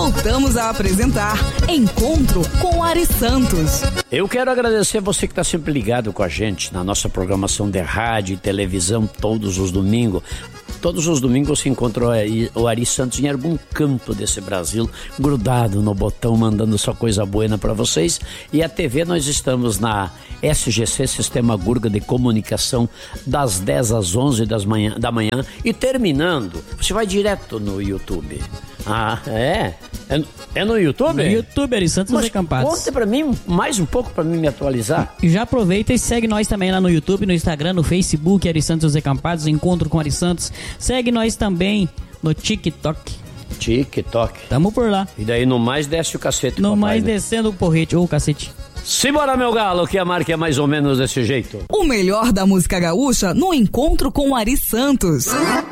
Voltamos a apresentar Encontro com Ari Santos. Eu quero agradecer você que está sempre ligado com a gente na nossa programação de rádio e televisão todos os domingos. Todos os domingos você encontra o Ari Santos em algum canto desse Brasil, grudado no botão, mandando só coisa boa para vocês. E a TV nós estamos na SGC, Sistema Gurga de Comunicação, das 10 às 11 da manhã. E terminando, você vai direto no YouTube. Ah, é? É no YouTube? No YouTube, Ari Santos José Campatos. Conta pra mim, mais um pouco pra mim me atualizar. E já aproveita e segue nós também lá no YouTube, no Instagram, no Facebook, Ari Santos José Campatos, Encontro com Ari Santos. Segue nós também no TikTok. Tamo por lá. E daí no mais desce o cacete, no papai, mais né? Descendo o porrete, ou o cacete. Simbora, meu galo, que a marca é mais ou menos desse jeito. O melhor da música gaúcha no Encontro com Ari Santos.